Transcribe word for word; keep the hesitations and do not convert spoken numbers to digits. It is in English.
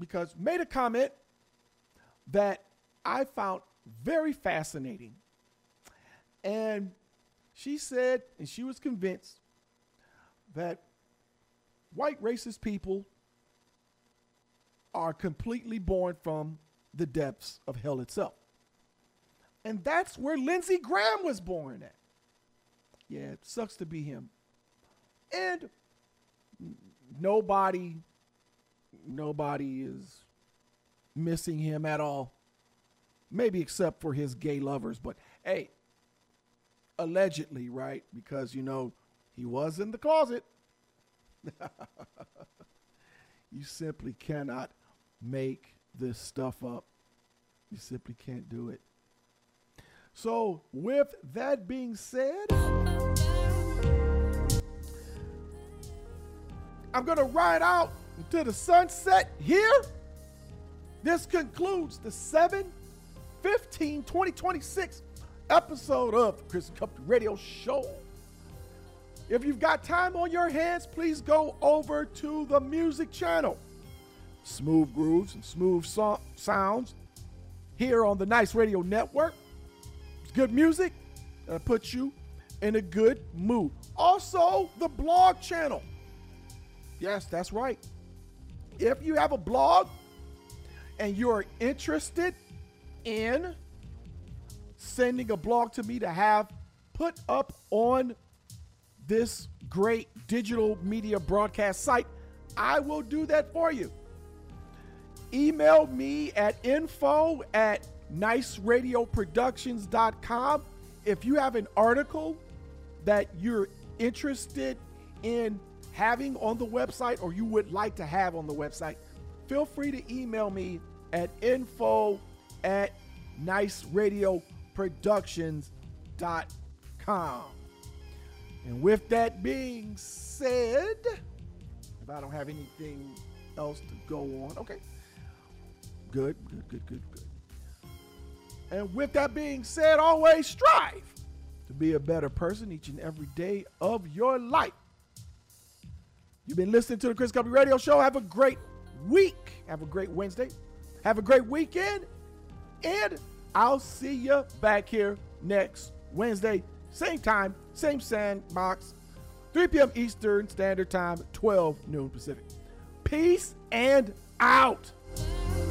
because made a comment that I found very fascinating. And she said, and she was convinced that white racist people are completely born from the depths of hell itself. And that's where Lindsey Graham was born at. Yeah, it sucks to be him. And nobody, nobody is missing him at all. Maybe except for his gay lovers. But hey, allegedly, right? Because, you know, he was in the closet. You simply cannot make this stuff up. You simply can't do it. So with that being said, I'm going to ride out into the sunset here. This concludes the seven fifteen twenty twenty-six episode of the Chris Company Radio Show. If you've got time on your hands, please go over to the music channel. Smooth grooves and smooth so- sounds here on the Nice Radio Network. It's good music that puts you in a good mood. Also, the blog channel. Yes, that's right. If you have a blog and you're interested in sending a blog to me to have put up on this great digital media broadcast site, I will do that for you. Email me at info at nice radio productions dot com. If you have an article that you're interested in having on the website or you would like to have on the website, feel free to email me at info at nice radio productions dot com. And with that being said, if I don't have anything else to go on, okay. Good, good, good, good, good. And with that being said, always strive to be a better person each and every day of your life. You've been listening to the Chris Company Radio Show. Have a great week. Have a great Wednesday. Have a great weekend. And I'll see you back here next Wednesday. Same time, same sandbox. three p.m. Eastern Standard Time, twelve noon Pacific. Peace and out.